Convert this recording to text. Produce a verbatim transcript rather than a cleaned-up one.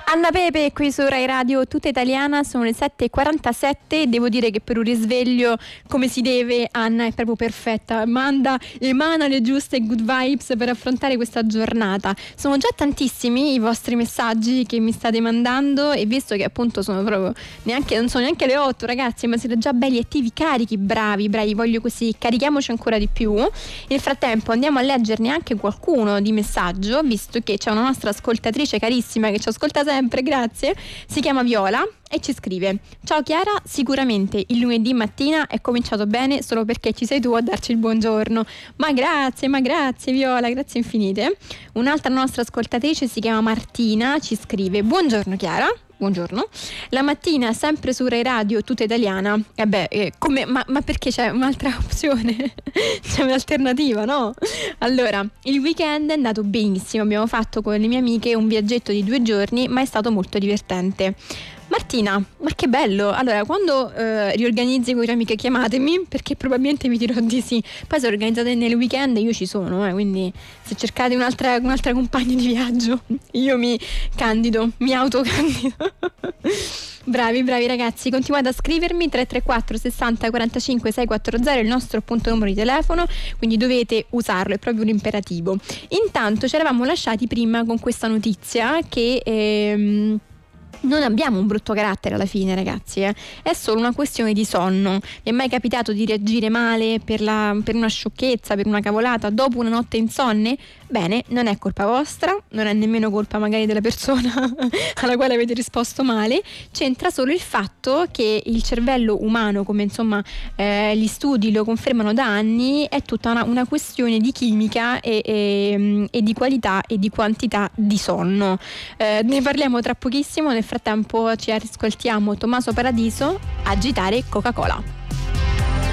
Anna Pepe qui su Rai Radio Tutta Italiana, sono le sette e quarantasette. Devo dire che per un risveglio come si deve Anna è proprio perfetta, manda, emana le giuste good vibes per affrontare questa giornata. Sono già tantissimi i vostri messaggi che mi state mandando, e visto che appunto sono proprio neanche, non sono neanche le otto ragazzi, ma siete già belli attivi, carichi, bravi, bravi, voglio così, carichiamoci ancora di più. Nel frattempo andiamo a leggerne anche qualcuno di messaggio, visto che c'è una nostra ascoltatrice carissima che ci ascolta sempre, grazie, si chiama Viola e ci scrive: ciao Chiara, sicuramente il lunedì mattina è cominciato bene solo perché ci sei tu a darci il buongiorno. Ma grazie, ma grazie Viola, grazie infinite. Un'altra nostra ascoltatrice si chiama Martina, ci scrive: buongiorno Chiara. Buongiorno. La mattina sempre su Rai Radio Tutta Italiana. E eh beh, eh, come, ma, ma perché c'è un'altra opzione? C'è un'alternativa, no? Allora, il weekend è andato benissimo. Abbiamo fatto con le mie amiche un viaggetto di due giorni, ma è stato molto divertente. Martina, ma che bello! Allora, quando eh, riorganizzi con le amiche chiamatemi, perché probabilmente vi dirò di sì. Poi se organizzate nel weekend io ci sono, eh, quindi se cercate un'altra, un'altra compagna di viaggio io mi candido, mi autocandido. Bravi, bravi ragazzi, continuate a scrivermi. Tre tre quattro sessanta quarantacinque seicentoquaranta è il nostro appunto numero di telefono, quindi dovete usarlo, è proprio un imperativo. Intanto ci eravamo lasciati prima con questa notizia che ehm, non abbiamo un brutto carattere alla fine, ragazzi, eh? È solo una questione di sonno. Vi è mai capitato di reagire male per, la, per una sciocchezza, per una cavolata dopo una notte insonne? Bene, non è colpa vostra, non è nemmeno colpa magari della persona alla quale avete risposto male. C'entra solo il fatto che il cervello umano, come insomma eh, gli studi lo confermano da anni, è tutta una, una questione di chimica e, e, e di qualità e di quantità di sonno. Eh, ne parliamo tra pochissimo. Nel frattempo ci ascoltiamo Tommaso Paradiso, Agitare Coca-Cola.